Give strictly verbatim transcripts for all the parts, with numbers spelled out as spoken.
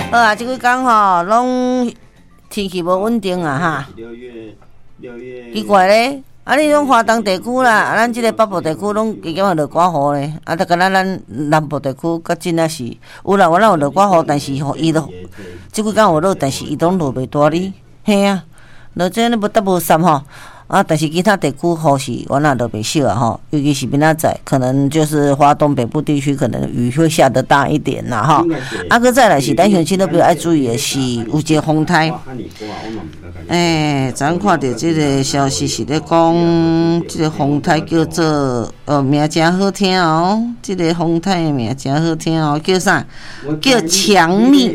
好啊，即几工吼，拢天气无稳定啊哈。 六月六月。 奇怪咧，啊你拢华东地区啦，啊咱即个北部地区拢加减落寡雨咧，啊，得敢若咱南部地区，较真啊是有啦，我咱有落寡雨，但是吼伊都即几工有落，但是伊拢落袂大哩，嘿啊，落这咧无得无散吼。啊，但是其他地区雨是原来都袂少啊吼，尤其是明仔载，可能就是华东北部地区可能雨会下得大一点啦吼。啊，搁再来是咱乡亲都比较爱注意的是有一个风台。诶，昨看到即个消息是咧讲，即个风台叫做呃名真好听哦，即个风台的名真好听哦，叫啥？叫强蜜。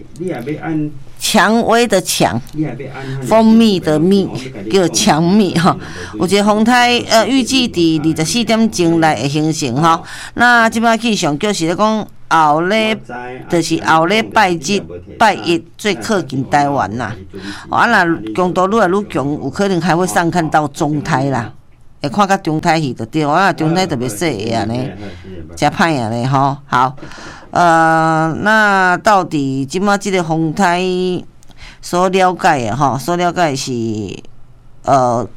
蔷薇的蔷，蜂蜜的蜜，叫强蜜哈。有一个风台，呃，预计伫二十四点钟内会形成哈。那即摆气象局是咧讲后礼，就是后礼拜日、拜一最靠近台湾啦。啊，若强度愈来愈强，有可能还会上看到中台啦。会看到中台去就对，啊，中台特别细个安尼，真歹啊咧吼。好，呃，那到底即马即个风台所了解的吼，所了解是呃，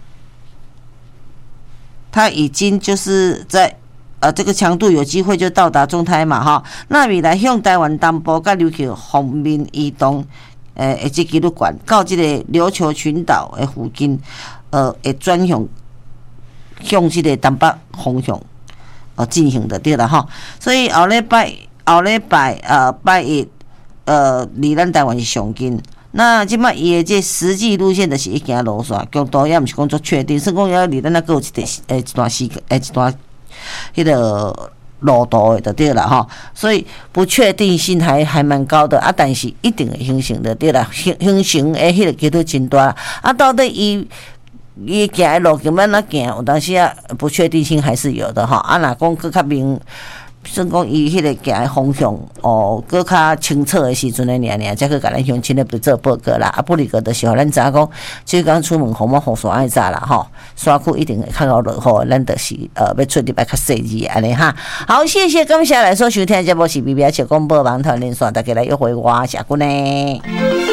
它已经就是在呃这个强度有机会就到达中台嘛哈。那未来向台湾东部甲琉球方面移动，呃，会即几率悬到即个琉球群岛的附近，呃，会转向。向即个东北方向呃进行的对啦吼，所以后礼拜后礼拜呃拜一呃离咱台湾是上近。那即摆伊的这实际路线就是一行路线，强度也毋是讲做确定，算讲要离咱那个有一段诶一段时间诶一段迄个路途的就对啦吼，所以不确定性还还蛮高的啊，但是一定会形成的对啦，形形成诶迄个几率真大啊，到底伊。伊行的路径要哪行？有当时啊，不确定性还是有的哈。啊，若讲搁较明，算讲伊迄个行的方向哦，搁较清楚的时阵的尔尔，才去甲咱乡亲咧做报告啦。啊，不离个就是互咱知影讲，即讲出门红毛雨伞爱早啦吼，山区一定会较好落雨，咱就是呃要出入来较细致安尼哈。好，谢谢感谢来所收听的节目是 B B S 广播网台连线，大家来约会我谢君呢。